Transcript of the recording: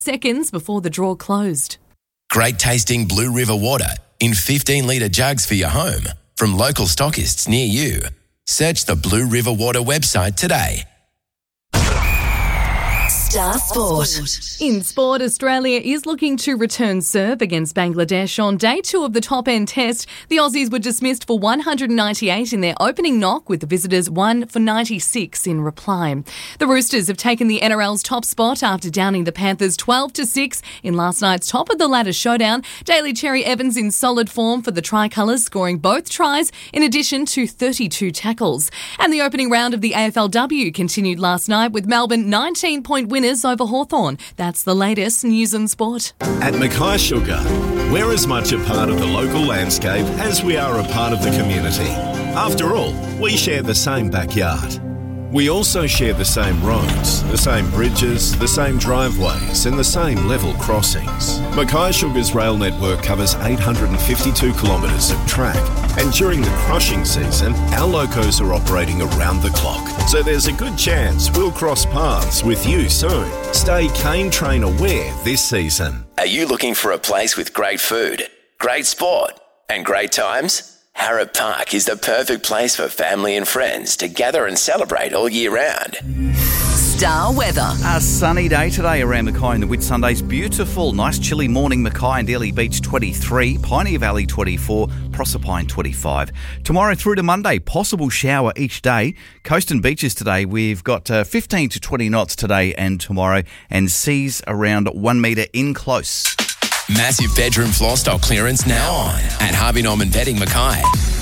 seconds before the draw closed. Great tasting Blue River water in 15-litre jugs for your home from local stockists near you. Search the Blue River Water website today. Star Sport. In sport, Australia is looking to return serve against Bangladesh on day 2 of the top-end test. The Aussies were dismissed for 198 in their opening knock, with the visitors 1 for 96 in reply. The Roosters have taken the NRL's top spot after downing the Panthers 12-6 in last night's top-of-the-ladder showdown. Daly Cherry Evans in solid form for the Tricolours, scoring both tries in addition to 32 tackles. And the opening round of the AFLW continued last night with Melbourne 19-point winners over Hawthorn. That's the latest news and sport. At Mackay Sugar, we're as much a part of the local landscape as we are a part of the community. After all, we share the same backyard. We also share the same roads, the same bridges, the same driveways and the same level crossings. Mackay Sugar's rail network covers 852 kilometres of track, and during the crushing season, our locos are operating around the clock. So there's a good chance we'll cross paths with you soon. Stay Cane Train aware this season. Are you looking for a place with great food, great sport and great times? Harrop Park is the perfect place for family and friends to gather and celebrate all year round. Star weather. A sunny day today around Mackay and the Whitsundays. Beautiful, nice chilly morning. Mackay and Daly Beach 23, Pioneer Valley 24, Proserpine 25. Tomorrow through to Monday, possible shower each day. Coast and beaches today, we've got 15 to 20 knots today and tomorrow, and seas around 1 metre in close. Massive bedroom floor stock clearance now on at Harvey Norman Bedding Mackay.